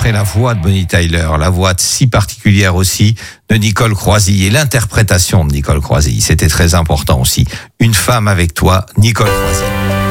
après la voix de Bonnie Tyler, la voix si particulière aussi de Nicole Croisille et l'interprétation de Nicole Croisille. C'était très important aussi. Une femme avec toi, Nicole Croisille.